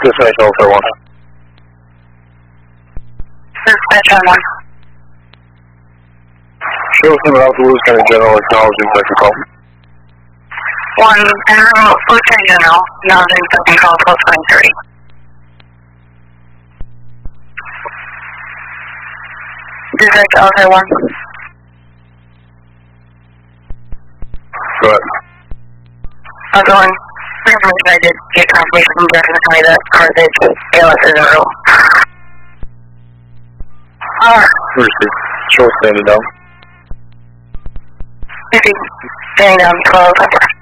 Dispatch Alpha 1. Dispatch on 1. Show some out to Lewis County General acknowledging Mexico. 1, Lieutenant General, acknowledging second call 1223. Dispatch Alpha 1. Go ahead. I'm going. Information I did get confirmation from Jefferson County that Carthage ALS isn't real. Received. Show standing down. Standing down 12.